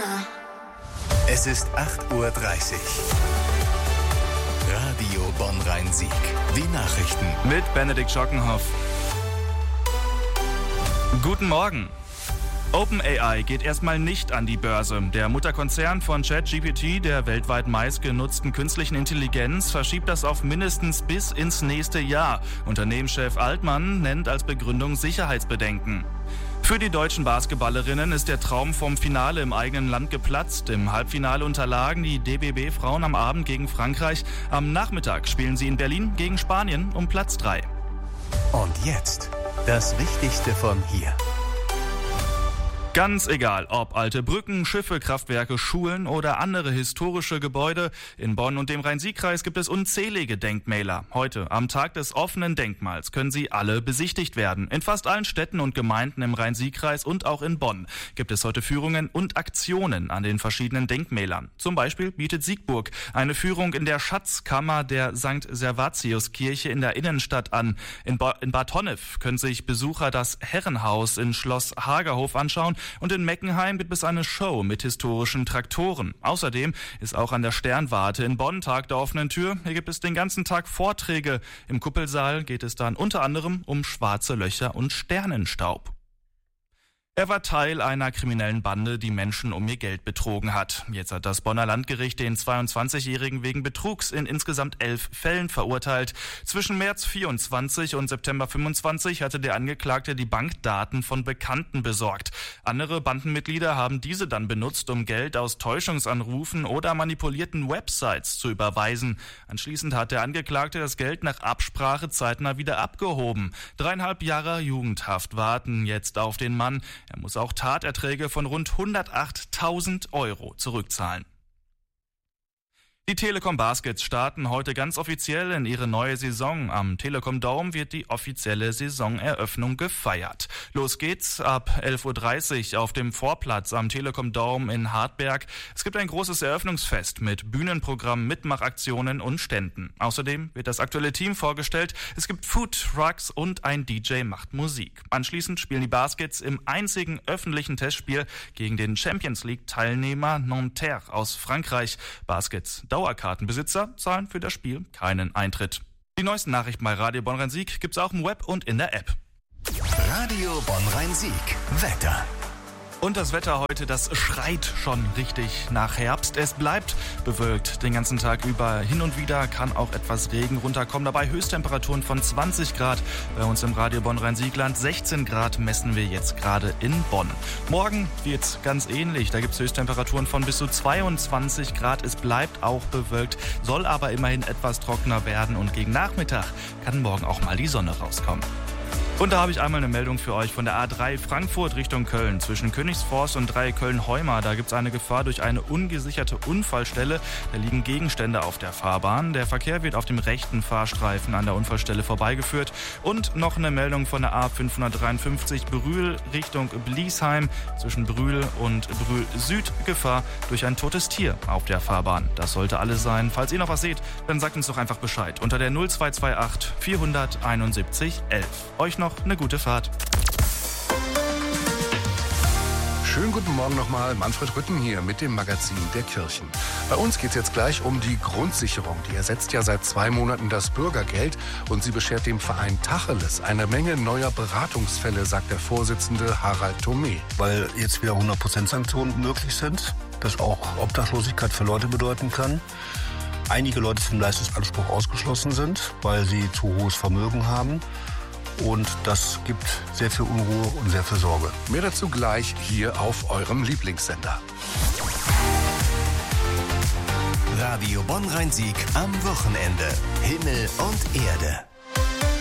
Es ist 8:30 Uhr. Radio Bonn-Rhein-Sieg. Die Nachrichten. Mit Benedikt Schockenhoff. Guten Morgen. OpenAI geht erstmal nicht an die Börse. Der Mutterkonzern von ChatGPT, der weltweit meistgenutzten künstlichen Intelligenz, verschiebt das auf mindestens bis ins nächste Jahr. Unternehmenschef Altmann nennt als Begründung Sicherheitsbedenken. Für die deutschen Basketballerinnen ist der Traum vom Finale im eigenen Land geplatzt. Im Halbfinale unterlagen die DBB-Frauen am Abend gegen Frankreich. Am Nachmittag spielen sie in Berlin gegen Spanien um Platz 3. Und jetzt das Wichtigste von hier. Ganz egal, ob alte Brücken, Schiffe, Kraftwerke, Schulen oder andere historische Gebäude. In Bonn und dem Rhein-Sieg-Kreis gibt es unzählige Denkmäler. Heute, am Tag des offenen Denkmals, können sie alle besichtigt werden. In fast allen Städten und Gemeinden im Rhein-Sieg-Kreis und auch in Bonn gibt es heute Führungen und Aktionen an den verschiedenen Denkmälern. Zum Beispiel bietet Siegburg eine Führung in der Schatzkammer der St. Servatius-Kirche in der Innenstadt an. In Bad Honnef können sich Besucher das Herrenhaus in Schloss Hagerhof anschauen. Und in Meckenheim gibt es eine Show mit historischen Traktoren. Außerdem ist auch an der Sternwarte in Bonn Tag der offenen Tür. Hier gibt es den ganzen Tag Vorträge. Im Kuppelsaal geht es dann unter anderem um schwarze Löcher und Sternenstaub. Er war Teil einer kriminellen Bande, die Menschen um ihr Geld betrogen hat. Jetzt hat das Bonner Landgericht den 22-Jährigen wegen Betrugs in insgesamt 11 Fällen verurteilt. Zwischen März 24 und September 25 hatte der Angeklagte die Bankdaten von Bekannten besorgt. Andere Bandenmitglieder haben diese dann benutzt, um Geld aus Täuschungsanrufen oder manipulierten Websites zu überweisen. Anschließend hat der Angeklagte das Geld nach Absprache zeitnah wieder abgehoben. 3,5 Jahre Jugendhaft warten jetzt auf den Mann. Er muss auch Taterträge von rund 108.000 Euro zurückzahlen. Die Telekom Baskets starten heute ganz offiziell in ihre neue Saison. Am Telekom Dome wird die offizielle Saisoneröffnung gefeiert. Los geht's ab 11:30 Uhr auf dem Vorplatz am Telekom Dome in Hartberg. Es gibt ein großes Eröffnungsfest mit Bühnenprogramm, Mitmachaktionen und Ständen. Außerdem wird das aktuelle Team vorgestellt. Es gibt Food Trucks und ein DJ macht Musik. Anschließend spielen die Baskets im einzigen öffentlichen Testspiel gegen den Champions League Teilnehmer Nanterre aus Frankreich. Baskets Dauerkartenbesitzer zahlen für das Spiel keinen Eintritt. Die neuesten Nachrichten bei Radio Bonn-Rhein-Sieg gibt's auch im Web und in der App. Radio Bonn-Rhein-Sieg. Wetter. Und das Wetter heute, das schreit schon richtig nach Herbst. Es bleibt bewölkt den ganzen Tag über. Hin und wieder kann auch etwas Regen runterkommen. Dabei Höchsttemperaturen von 20 Grad. Bei uns im Radio Bonn-Rhein-Siegland 16 Grad messen wir jetzt gerade in Bonn. Morgen wird's ganz ähnlich. Da gibt's Höchsttemperaturen von bis zu 22 Grad. Es bleibt auch bewölkt, soll aber immerhin etwas trockener werden. Und gegen Nachmittag kann morgen auch mal die Sonne rauskommen. Und da habe ich einmal eine Meldung für euch von der A3 Frankfurt Richtung Köln. Zwischen Königsforst und 3 Köln-Heumar, da gibt es eine Gefahr durch eine ungesicherte Unfallstelle. Da liegen Gegenstände auf der Fahrbahn. Der Verkehr wird auf dem rechten Fahrstreifen an der Unfallstelle vorbeigeführt. Und noch eine Meldung von der A553 Brühl Richtung Bliesheim. Zwischen Brühl und Brühl Süd Gefahr durch ein totes Tier auf der Fahrbahn. Das sollte alles sein. Falls ihr noch was seht, dann sagt uns doch einfach Bescheid. Unter der 0228 471 11. Euch noch eine gute Fahrt. Schönen guten Morgen nochmal, Manfred Rütten hier mit dem Magazin der Kirchen. Bei uns geht es jetzt gleich um die Grundsicherung. Die ersetzt ja seit 2 Monaten das Bürgergeld und sie beschert dem Verein Tacheles eine Menge neuer Beratungsfälle, sagt der Vorsitzende Harald Thomé. Weil jetzt wieder 100% Sanktionen möglich sind, das auch Obdachlosigkeit für Leute bedeuten kann. Einige Leute vom Leistungsanspruch ausgeschlossen sind, weil sie zu hohes Vermögen haben. Und das gibt sehr viel Unruhe und sehr viel Sorge. Mehr dazu gleich hier auf eurem Lieblingssender. Radio Bonn-Rhein-Sieg am Wochenende. Himmel und Erde.